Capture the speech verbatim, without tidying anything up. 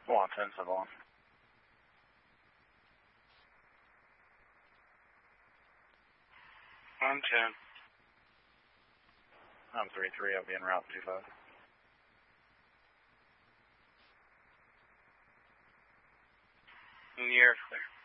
One ten seven one. One ten. I'm three three. I'll be en route two five. In the air, clear.